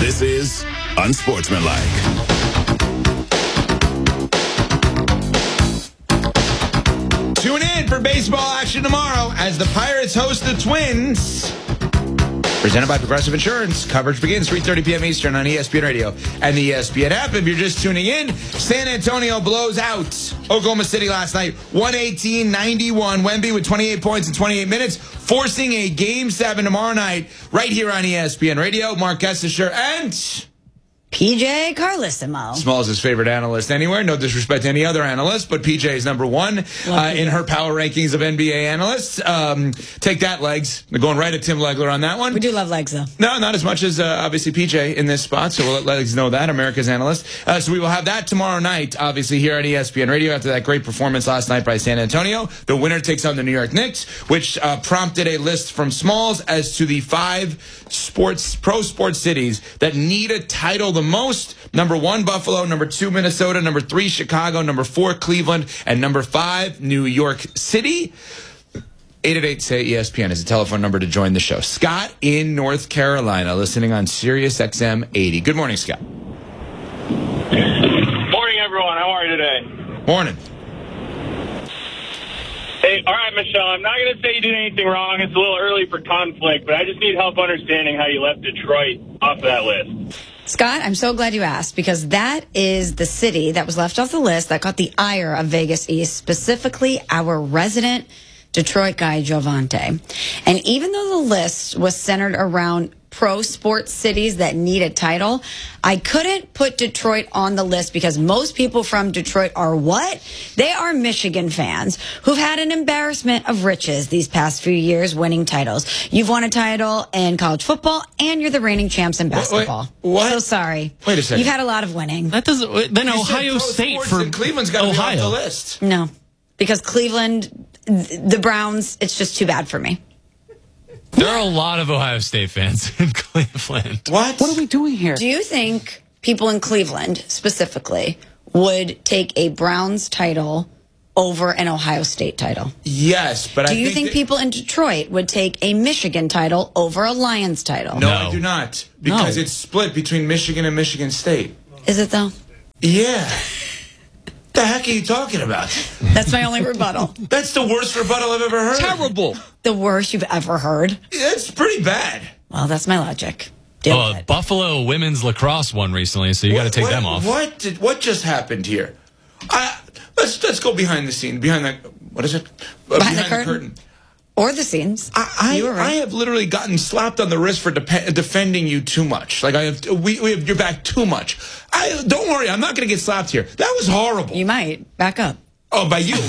This is Unsportsmanlike. Tune in for baseball action tomorrow as the Pirates host the Twins. Presented by Progressive Insurance. Coverage begins 3:30 p.m. Eastern on ESPN Radio and the ESPN app. If you're just tuning in, San Antonio blows out Oklahoma City last night, 118-91. Wemby with 28 points in 28 minutes, forcing a Game 7 tomorrow night right here on ESPN Radio. Mark Kessler and PJ Carlissimo. Small's his favorite analyst anywhere. No disrespect to any other analyst, but PJ is number one in her power rankings of NBA analysts. Take that, Legs. They're going right at Tim Legler on that one. We do love Legs, though. No, not as much as, obviously, PJ in this spot, so we'll let Legs know that, America's analyst. So we will have that tomorrow night, obviously, here at ESPN Radio after that great performance last night by San Antonio. The winner takes on the New York Knicks, which prompted a list from Smalls as to the 5 pro sports cities that need a title the most. Number 1, Buffalo. Number 2, Minnesota. Number 3, Chicago. Number 4, Cleveland. And number 5, New York City. 888-SAY-ESPN is the telephone number to join the show. Scott in North Carolina, listening on Sirius XM 80. Good morning, Scott. Morning, everyone. How are you today? Morning. Hey, all right, Michelle, I'm not going to say you did anything wrong. It's a little early for conflict, but I just need help understanding how you left Detroit off of that list. Scott, I'm so glad you asked, because that is the city that was left off the list that got the ire of Vegas East, specifically our resident Detroit guy, Jovante. And even though the list was centered around pro sports cities that need a title, I couldn't put Detroit on the list because most people from Detroit are what? They are Michigan fans who've had an embarrassment of riches these past few years winning titles. You've won a title in college football and you're the reigning champs in basketball. What? So sorry. Wait a second. You've had a lot of winning. That doesn't. Then You Ohio said pro State sports for and Cleveland's got to be off the list. No, because Cleveland, the Browns, it's just too bad for me. There are a lot of Ohio State fans in Cleveland. What? What are we doing here? Do you think people in Cleveland specifically would take a Browns title over an Ohio State title? Yes, but Do you think people in Detroit would take a Michigan title over a Lions title? No, I do not. Because it's split between Michigan and Michigan State. Is it, though? Yeah. The heck are you talking about? That's my only rebuttal. That's the worst rebuttal I've ever heard. Terrible. The worst you've ever heard? It's pretty bad. Well, that's my logic. Deal with it. Buffalo women's lacrosse won recently, so you got to take them off. What just happened here? Let's go behind the scene. What is it? Behind the curtain. Or the scenes. I have literally gotten slapped on the wrist for defending you too much. Like we have your back too much. Don't worry, I'm not going to get slapped here. That was horrible. You might. Back up. Oh, by you,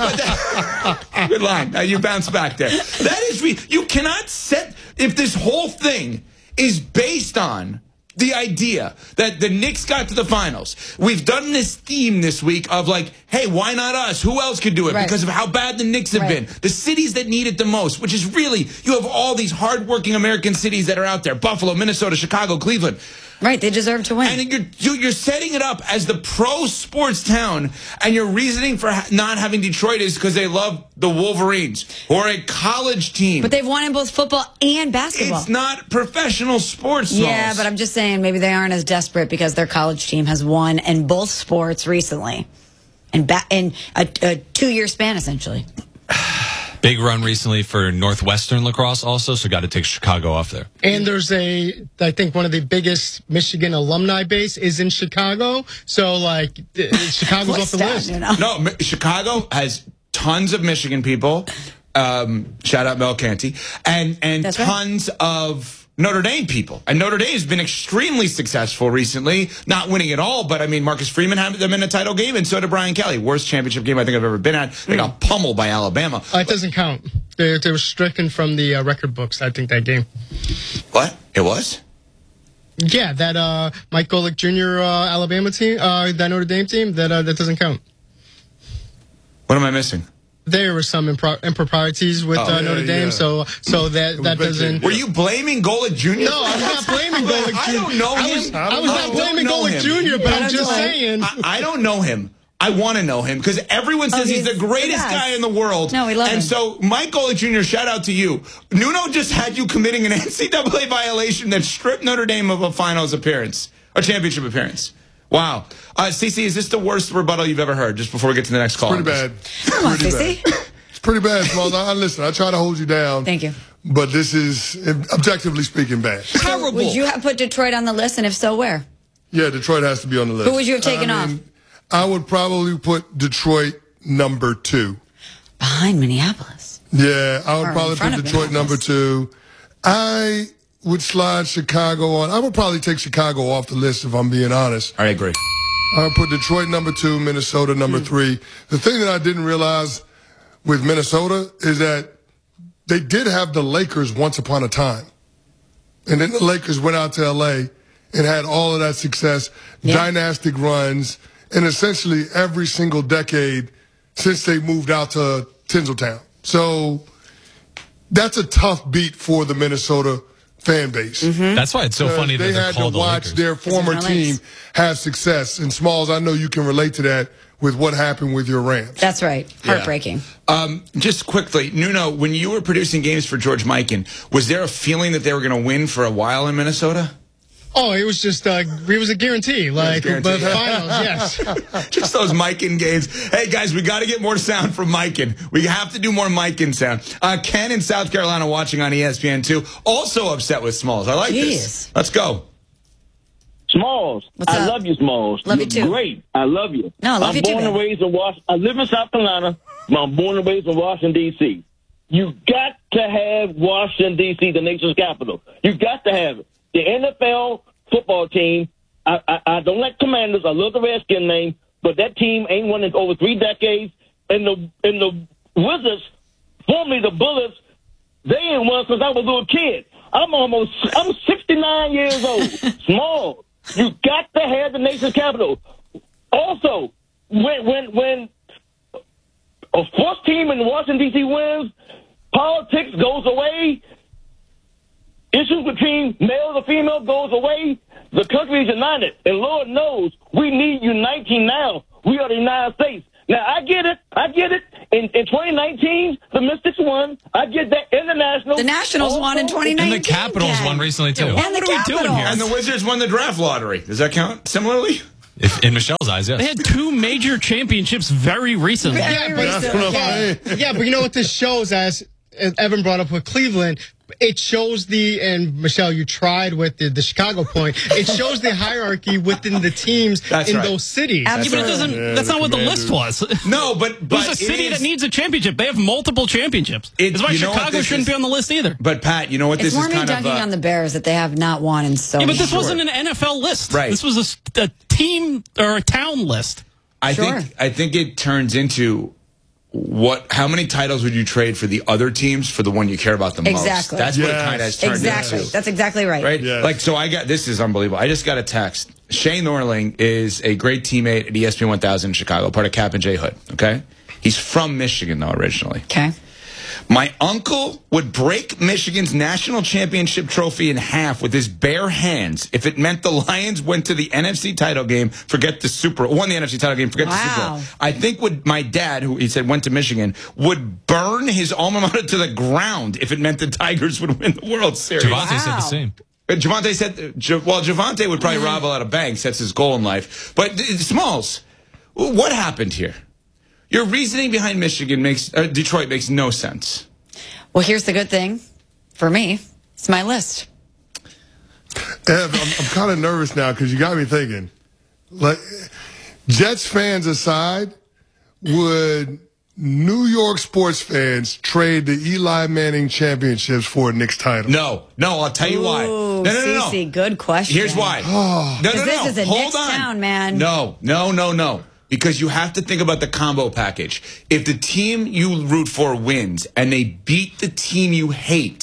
yeah. Good line. You bounced back there. That is, you cannot if this whole thing is based on the idea that the Knicks got to the finals. We've done this theme this week of like, hey, why not us? Who else could do it? Right. Because of how bad the Knicks have been. The cities that need it the most, which is really, you have all these hardworking American cities that are out there. Buffalo, Minnesota, Chicago, Cleveland. Right, they deserve to win. And you're setting it up as the pro sports town, and your reasoning for not having Detroit is because they love the Wolverines or a college team. But they've won in both football and basketball. It's not professional sports. Yeah, but I'm just saying maybe they aren't as desperate because their college team has won in both sports recently, in a 2-year span, essentially. Big run recently for Northwestern lacrosse also, so got to take Chicago off there. And there's I think one of the biggest Michigan alumni base is in Chicago. So, like, Chicago's off the list. No, Chicago has tons of Michigan people. Shout out Mel Canty. And That's tons of Notre Dame people. And Notre Dame has been extremely successful recently. Not winning it all, but I mean, Marcus Freeman had them in a title game, and so did Brian Kelly. Worst championship game I think I've ever been at. They got pummeled by Alabama. It doesn't count. They were stricken from the record books, I think, that game. What? It was? Yeah, that Mike Golick Jr. Alabama team, that Notre Dame team, that doesn't count. What am I missing? There were some improprieties with Notre Dame, so that doesn't. Were you blaming Golick Jr.? No, I'm not blaming Golick Jr. I don't know him. I was not blaming Golick Jr., but I'm just saying. I don't know him. I want to know him because everyone says he's the greatest guy in the world. No, we love him. And so, Mike Golick Jr., shout out to you. Nuno just had you committing an NCAA violation that stripped Notre Dame of a finals appearance, a championship appearance. Wow. Cece, is this the worst rebuttal you've ever heard? Just before we get to the next call. Pretty bad. Come on, Cece. It's pretty bad, Smalls. Listen, I try to hold you down. Thank you. But this is, objectively speaking, bad. Terrible. Would you have put Detroit on the list, and if so, where? Yeah, Detroit has to be on the list. Who would you have taken off? I would probably put Detroit number 2. Behind Minneapolis. Yeah, I would probably put Detroit number 2. I would slide Chicago on. I would probably take Chicago off the list if I'm being honest. I agree. I would put Detroit number 2, Minnesota number 3. The thing that I didn't realize with Minnesota is that they did have the Lakers once upon a time. And then the Lakers went out to L.A. and had all of that success, dynastic runs, and essentially every single decade since they moved out to Tinseltown. So that's a tough beat for the Minnesota fan base. Mm-hmm. That's why it's so funny that they they're had called to watch the their former team have success. And Smalls, I know you can relate to that with what happened with your Rams. That's right. Heartbreaking. Just quickly, Nuno, when you were producing games for George Mikan, was there a feeling that they were going to win for a while in Minnesota? Oh, it was just it was a guarantee. Like, but finals, yes. Just those Mikan games. Hey, guys, we got to get more sound from Mikan. We have to do more Mikan sound. Ken in South Carolina watching on ESPN2, also upset with Smalls. I like this. Let's go. Smalls. I love you, Smalls. Love you too. Great. I love you. No, I love you too. I'm born and raised in Washington. I live in South Carolina, but I'm born and raised in Washington, D.C. You got to have Washington, D.C., the nation's capital. You got to have it. The NFL football team, I don't like Commanders. I love the Redskin name, but that team ain't won in over 3 decades. And the Wizards, formerly the Bullets, they ain't won since I was a little kid. I'm 69 years old. Small. You got to have the nation's capital. Also, when a fourth team in Washington, D.C. wins, politics goes away. Issues between male and female goes away. The country is united. And Lord knows we need uniting now. We are the United States. Now, I get it. In 2019, the Mystics won. I get that. International. The Nationals won in 2019. And the Capitals won recently, too. And the Capitals. And the Wizards won the draft lottery. Does that count similarly? In Michelle's eyes, yes. They had 2 major championships very recently. Yeah, but you know what this shows, as Evan brought up with Cleveland, it shows and Michelle, you tried with the Chicago point, it shows the hierarchy within the teams those cities. Yeah, but that's not what the list was. No, but there's a city that needs a championship. They have multiple championships. That's why Chicago shouldn't be on the list either. But Pat, you know what this is kind of... It's more me dunking on the Bears that they have not won in so but this wasn't an NFL list. Right. This was a team or a town list. I think it turns into... How many titles would you trade for the other teams for the one you care about the most? Exactly. That's what it kind of has turned into. That's exactly right. Right? Yes. Like, this is unbelievable. I just got a text. Shane Norling is a great teammate at ESPN 1000 in Chicago, part of Cap and J Hood, okay? He's from Michigan, though, originally. Okay. My uncle would break Michigan's national championship trophy in half with his bare hands if it meant the Lions went to the NFC title game, won the NFC title game, forget the Super Bowl. I think my dad, who he said went to Michigan, would burn his alma mater to the ground if it meant the Tigers would win the World Series. Javante said the same. Javante said, Javante would probably rob a lot of banks. That's his goal in life. But Smalls, what happened here? Your reasoning behind Detroit makes no sense. Well, here's the good thing for me. It's my list. Ev, I'm kind of nervous now because you got me thinking. Like, Jets fans aside, would New York sports fans trade the Eli Manning championships for a Knicks title? No, I'll tell you why. No. Cece, good question. Here's why. This is a Knicks town, man. No. Because you have to think about the combo package. If the team you root for wins and they beat the team you hate,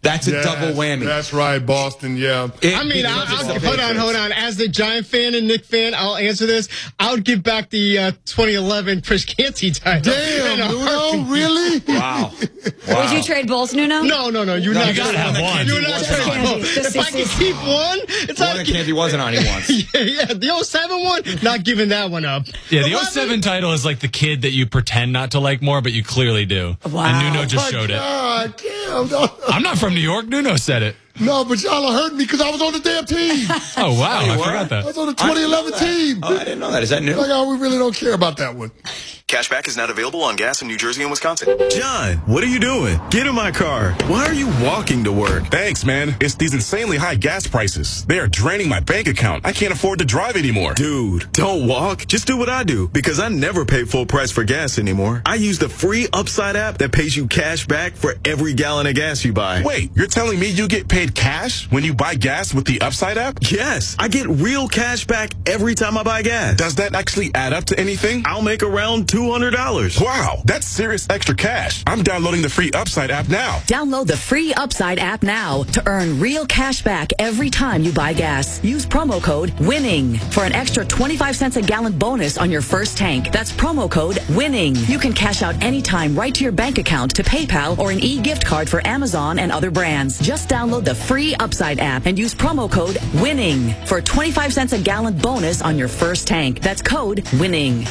That's a double whammy. That's right, Boston, yeah. Hold on. As the Giant fan and Nick fan, I'll answer this. I'll give back the 2011 Chris Canty title. Damn, Nuno, really? Wow. Would you trade both, Nuno? No. You're not gotta have one. You're not if I can keep one, it's one that Canty wasn't on. He once. Yeah, the 07 one, not giving that one up. Yeah, the 07 title is like the kid that you pretend not to like more, but you clearly do. Wow. And Nuno just showed it. God, damn. I'm not from New York. Nuno said it. No, but y'all heard me because I was on the damn team. Oh, wow. I forgot I that. was on the 2011 team. Oh, I didn't know that. Is that new? Like, we really don't care about that one. Cashback is not available on gas in New Jersey and Wisconsin. John, what are you doing? Get in my car. Why are you walking to work? Thanks, man. It's these insanely high gas prices. They are draining my bank account. I can't afford to drive anymore. Dude, don't walk. Just do what I do because I never pay full price for gas anymore. I use the free Upside app that pays you cash back for every gallon of gas you buy. Wait, you're telling me you get paid cash when you buy gas with the Upside app? Yes, I get real cash back every time I buy gas. Does that actually add up to anything? I'll make around $200. Wow, that's serious extra cash. I'm downloading the free Upside app now. Download the free Upside app now to earn real cash back every time you buy gas. Use promo code WINNING for an extra 25 cents a gallon bonus on your first tank. That's promo code WINNING. You can cash out anytime right to your bank account, to PayPal, or an e-gift card for Amazon and other brands. Just download the free Upside app and use promo code WINNING for 25 cents a gallon bonus on your first tank. That's code WINNING.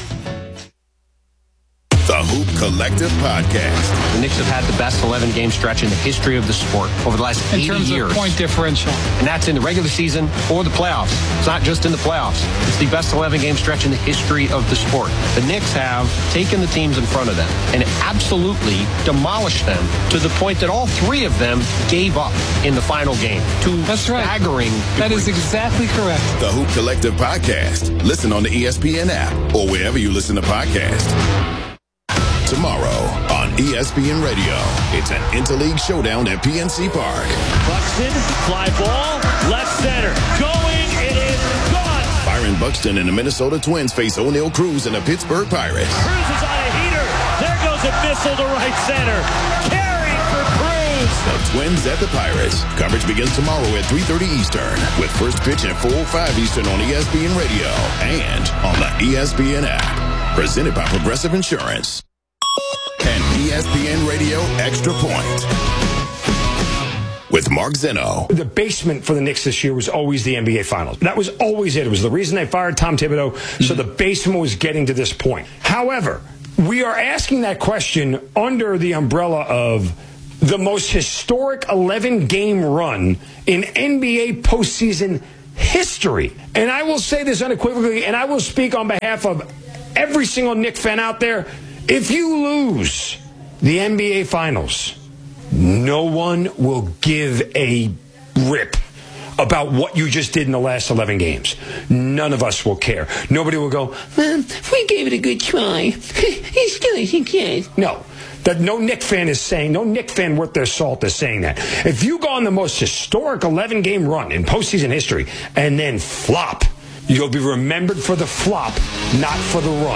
The Hoop Collective Podcast. The Knicks have had the best 11-game stretch in the history of the sport over the last 80 years. In terms of point differential. And that's in the regular season or the playoffs. It's not just in the playoffs. It's the best 11-game stretch in the history of the sport. The Knicks have taken the teams in front of them and absolutely demolished them to the point that all three of them gave up in the final game. That's right. Staggering. That is exactly correct. The Hoop Collective Podcast. Listen on the ESPN app or wherever you listen to podcasts. Tomorrow on ESPN Radio, it's an interleague showdown at PNC Park. Buxton, fly ball, left center. Going, it is gone. Byron Buxton and the Minnesota Twins face O'Neal Cruz and the Pittsburgh Pirates. Cruz is on a heater. There goes a missile to right center. Carry for Cruz. The Twins at the Pirates. Coverage begins tomorrow at 3:30 Eastern with first pitch at 4:05 Eastern on ESPN Radio and on the ESPN app. Presented by Progressive Insurance. And ESPN Radio Extra Point with Mark Zeno. The basement for the Knicks this year was always the NBA Finals. That was always it. It was the reason they fired Tom Thibodeau, so the basement was getting to this point. However, we are asking that question under the umbrella of the most historic 11-game run in NBA postseason history. And I will say this unequivocally, and I will speak on behalf of every single Knicks fan out there. If you lose the NBA Finals, no one will give a rip about what you just did in the last 11 games. None of us will care. Nobody will go, we gave it a good try. He's still a kid. No. That no Knicks fan is saying, no Knicks fan worth their salt is saying that. If you go on the most historic 11-game run in postseason history and then flop, you'll be remembered for the flop, not for the run.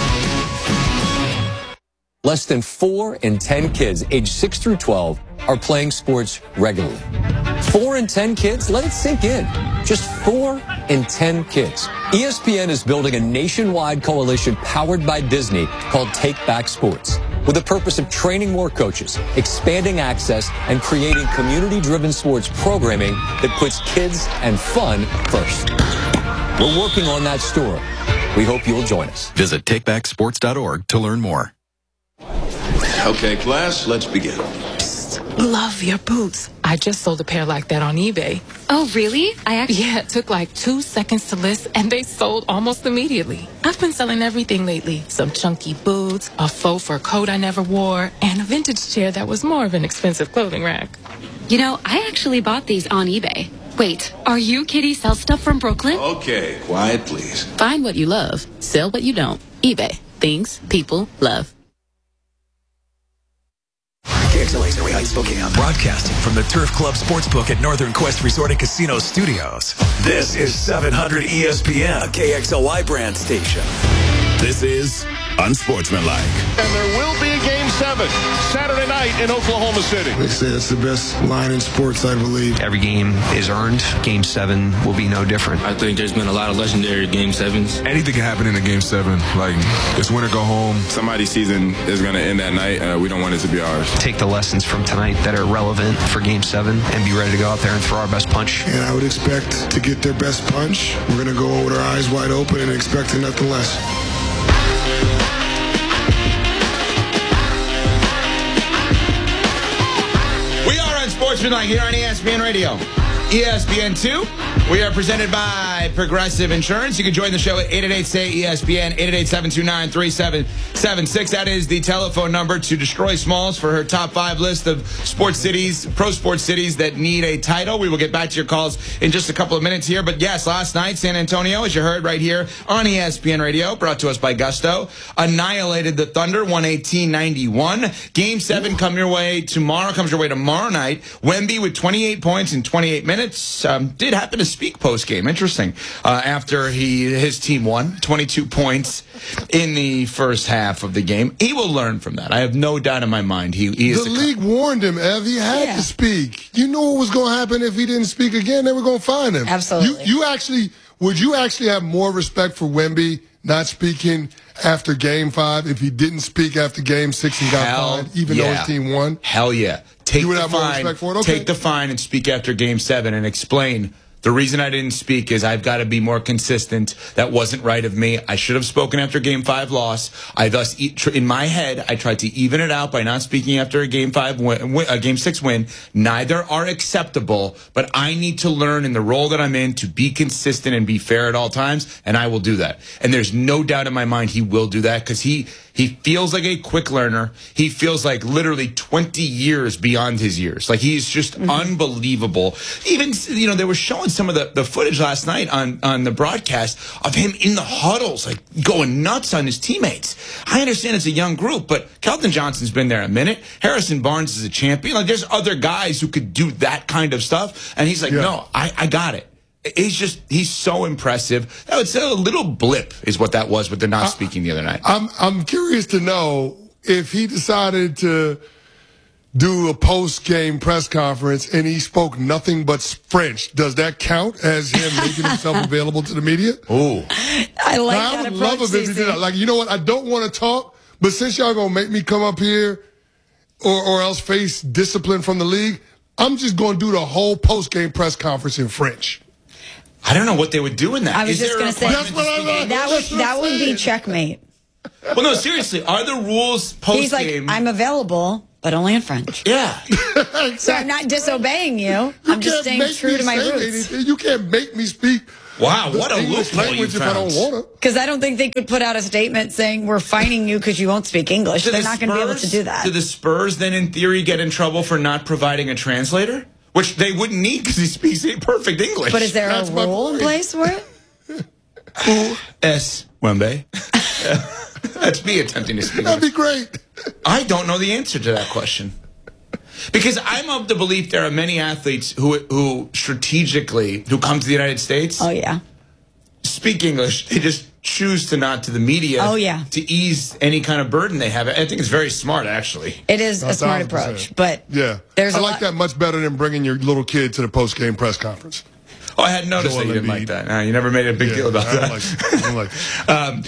Less than 4 in 10 kids aged 6 through 12 are playing sports regularly. 4 in 10 kids? Let it sink in. Just 4 in 10 kids. ESPN is building a nationwide coalition powered by Disney called Take Back Sports, with the purpose of training more coaches, expanding access, and creating community-driven sports programming that puts kids and fun first. We're working on that story. We hope you'll join us. Visit takebacksports.org to learn more. Okay, class, let's begin. Psst, love your boots. I just sold a pair like that on eBay. Oh, really? Yeah, it took like 2 seconds to list, and they sold almost immediately. I've been selling everything lately. Some chunky boots, a faux fur coat I never wore, and a vintage chair that was more of an expensive clothing rack. You know, I actually bought these on eBay. Wait, are you Kitty Sell Stuff from Brooklyn? Okay, quiet, please. Find what you love. Sell what you don't. eBay. Things people love. KXLA's Erie Heights, Spokane. Broadcasting from the Turf Club Sportsbook at Northern Quest Resort and Casino Studios. This is 700 ESPN, a KXLY brand station. This is Unsportsmanlike. And there will be a game 7, Saturday night in Oklahoma City. They say it's the best line in sports, I believe. Every game is earned. Game 7 will be no different. I think there's been a lot of legendary Game 7s. Anything can happen in a Game 7. Like, it's win or go home. Somebody's season is going to end that night. We don't want it to be ours. Take the lessons from tonight that are relevant for Game 7 and be ready to go out there and throw our best punch. And I would expect to get their best punch. We're going to go with our eyes wide open and expecting nothing less. We are on Sportsmanlike here on ESPN Radio. ESPN2. We are presented by Progressive Insurance. You can join the show at 888-SAY-ESPN, 888-729-3776. That is the telephone number to Destroy Smalls for her top 5 list of sports cities, pro sports cities that need a title. We will get back to your calls in just a couple of minutes here. But yes, last night, San Antonio, as you heard right here on ESPN Radio, brought to us by Gusto, annihilated the Thunder, 118-91. Game 7 comes your way tomorrow night. Wemby with 28 points in 28 minutes. Did happen to speak post-game. Interesting. After his team won 22 points in the first half of the game. He will learn from that. I have no doubt in my mind. He is the league warned him, Ev. He had to speak. You knew what was going to happen if he didn't speak again. They were going to fine him. Absolutely. Would you actually have more respect for Wemby not speaking after Game 5 if he didn't speak after Game 6 and got fined, even though his team won? Hell yeah. Take the fine and speak after Game 7 and explain. The reason I didn't speak is I've got to be more consistent. That wasn't right of me. I should have spoken after Game 5 loss. In my head, I tried to even it out by not speaking after a Game 6 win. Neither are acceptable, but I need to learn in the role that I'm in to be consistent and be fair at all times, and I will do that. And there's no doubt in my mind he will do that because he feels like a quick learner. He feels like literally 20 years beyond his years. Like he's just unbelievable. Even, they were showing some of the footage last night on the broadcast of him in the huddles, like going nuts on his teammates. I understand it's a young group, but Kelton Johnson's been there a minute. Harrison Barnes is a champion. Like there's other guys who could do that kind of stuff. And he's like, no, I got it. He's so impressive. I would say a little blip is what that was with the not speaking the other night. I'm curious to know if he decided to do a post-game press conference and he spoke nothing but French. Does that count as him making himself available to the media? Oh, I like that approach. I would love if he did that. Like, you know what? I don't want to talk, but since y'all gonna make me come up here or else face discipline from the league, I'm just gonna do the whole post-game press conference in French. I don't know what they would do in that. I was just going to say that would be checkmate. Well, no, seriously, are the rules post-game? He's like, I'm available, but only in French. Yeah. So I'm not disobeying you. I'm just staying true to my roots. You can't make me speak. Wow, what a English language if I don't want to. Because I don't think they could put out a statement saying we're fining you because you won't speak English. They're not going to be able to do that. Do the Spurs then, in theory, get in trouble for not providing a translator? Which they wouldn't need because he speaks perfect English. But is there a rule in place for it? U.S. Wemby. That's me attempting to speak. That'd be great. I don't know the answer to that question. Because I'm of the belief there are many athletes who strategically, who come to the United States. Oh, yeah. Speak English. They just choose to not to the media. Oh, yeah. To ease any kind of burden they have. I think it's very smart, actually. It is a smart approach. But yeah, I like that much better than bringing your little kid to the post-game press conference. Oh, I hadn't noticed that you didn't like that. No, you never made a big deal about that. I don't like that.